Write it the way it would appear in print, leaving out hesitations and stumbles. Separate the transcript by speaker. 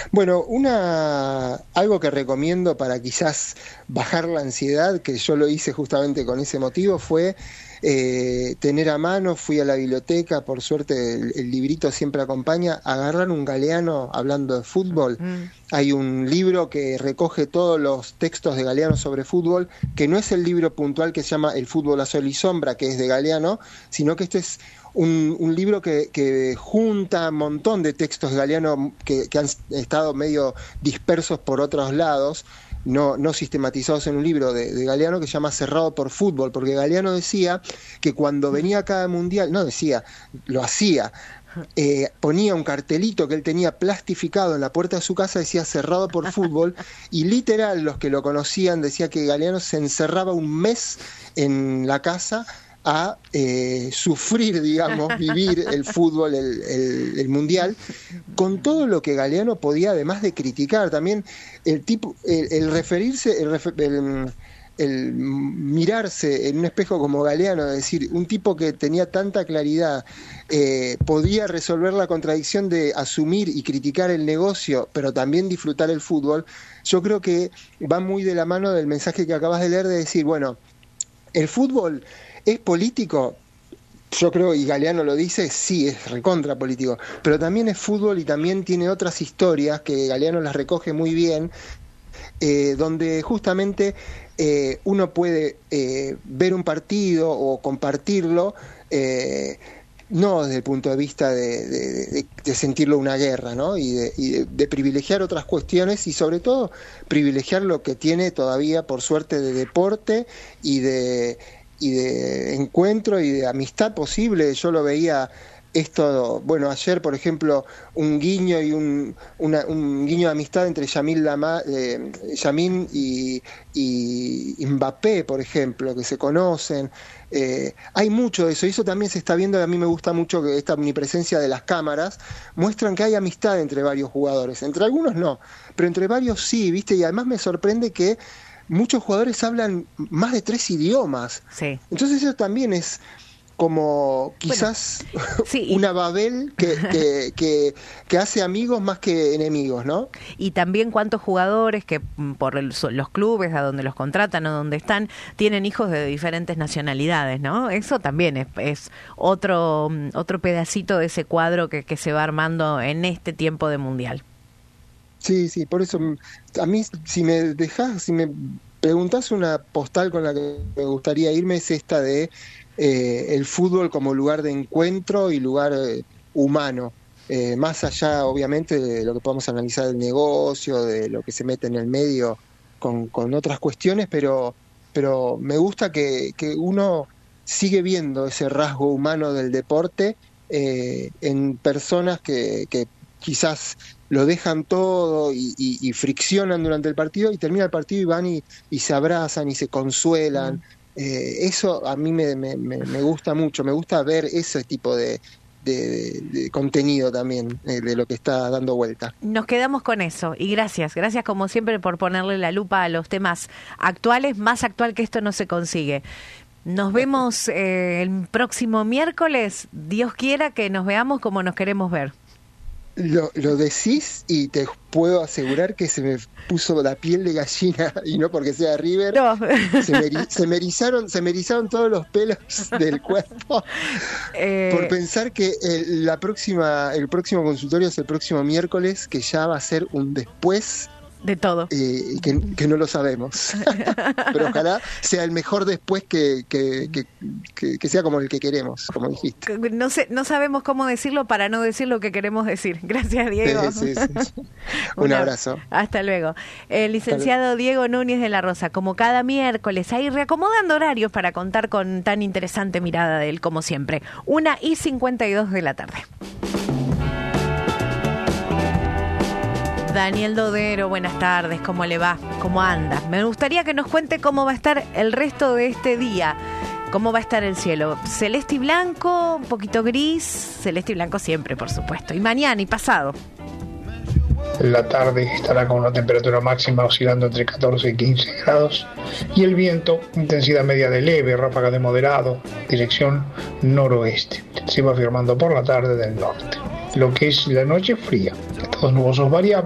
Speaker 1: Bueno, algo que recomiendo para quizás bajar la ansiedad, que yo lo hice justamente con ese motivo, fue tener a mano, fui a la biblioteca, por suerte el librito siempre acompaña, agarrar un Galeano hablando de fútbol. Hay un libro que recoge todos los textos de Galeano sobre fútbol, que no es el libro puntual que se llama El fútbol a sol y sombra, que es de Galeano, sino que este es un libro que junta un montón de textos de Galeano que han estado medio dispersos por otros lados, no sistematizados en un libro de Galeano, que se llama Cerrado por Fútbol, porque Galeano decía que cuando venía cada mundial, no decía, lo hacía, ponía un cartelito que él tenía plastificado en la puerta de su casa, decía Cerrado por Fútbol, y literal los que lo conocían decía que Galeano se encerraba un mes en la casa a sufrir, digamos, vivir el fútbol, el mundial, con todo lo que Galeano podía, además de criticar. También el referirse, el mirarse en un espejo como Galeano, es decir, un tipo que tenía tanta claridad, podía resolver la contradicción de asumir y criticar el negocio, pero también disfrutar el fútbol. Yo creo que va muy de la mano del mensaje que acabas de leer, de decir, bueno, el fútbol ¿es político? Yo creo, y Galeano lo dice, sí, es recontra político, pero también es fútbol y también tiene otras historias que Galeano las recoge muy bien, donde justamente uno puede ver un partido o compartirlo, no desde el punto de vista de sentirlo una guerra, ¿no? Y de privilegiar otras cuestiones y sobre todo privilegiar lo que tiene todavía, por suerte, de deporte y de encuentro y de amistad posible. Yo lo veía esto, bueno, ayer, por ejemplo, un guiño y un guiño de amistad entre Yamin y Mbappé, por ejemplo, que se conocen. Hay mucho de eso, y eso también se está viendo, y a mí me gusta mucho que esta omnipresencia de las cámaras muestran que hay amistad entre varios jugadores, entre algunos no, pero entre varios sí, ¿viste? Y además me sorprende que muchos jugadores hablan más de 3 idiomas.
Speaker 2: Sí.
Speaker 1: Entonces eso también es como quizás
Speaker 2: sí,
Speaker 1: una Babel que hace amigos más que enemigos, ¿no?
Speaker 2: Y también cuántos jugadores que por los clubes a donde los contratan o donde están tienen hijos de diferentes nacionalidades, ¿no? Eso también es otro pedacito de ese cuadro que se va armando en este tiempo de mundial.
Speaker 1: Sí, por eso a mí, si me preguntás una postal con la que me gustaría irme, es esta de el fútbol como lugar de encuentro y lugar humano, más allá obviamente de lo que podamos analizar del negocio, de lo que se mete en el medio con otras cuestiones, pero me gusta que uno sigue viendo ese rasgo humano del deporte en personas que quizás lo dejan todo y friccionan durante el partido, y termina el partido y van y se abrazan y se consuelan. Eso a mí me gusta mucho, me gusta ver ese tipo de contenido también, de lo que está dando vuelta.
Speaker 2: Nos quedamos con eso, y gracias como siempre por ponerle la lupa a los temas actuales. Más actual que esto no se consigue. Nos vemos el próximo miércoles. Dios quiera que nos veamos como nos queremos ver.
Speaker 1: Lo decís y te puedo asegurar que se me puso la piel de gallina, y no porque sea River. No. Se me erizaron todos los pelos del cuerpo por pensar que el próximo consultorio es el próximo miércoles, que ya va a ser un después
Speaker 2: de todo,
Speaker 1: que no lo sabemos. Pero ojalá sea el mejor después, que sea como el que queremos, como dijiste.
Speaker 2: No sabemos cómo decirlo para no decir lo que queremos decir. Gracias, Diego.
Speaker 1: Sí. Un abrazo.
Speaker 2: Hasta luego. El licenciado Diego Núñez de la Rosa, como cada miércoles, ahí reacomodando horarios para contar con tan interesante mirada de él, como siempre. 1:52 de la tarde. Daniel Dodero, buenas tardes, ¿cómo le va? ¿Cómo anda? Me gustaría que nos cuente cómo va a estar el resto de este día, cómo va a estar el cielo. Celeste y blanco, un poquito gris, celeste y blanco siempre, por supuesto. Y mañana y pasado.
Speaker 3: La tarde estará con una temperatura máxima oscilando entre 14 y 15 grados y el viento, intensidad media de leve, ráfaga de moderado, dirección noroeste. Se va firmando por la tarde del norte. Lo que es la noche fría, estados nubosos variables.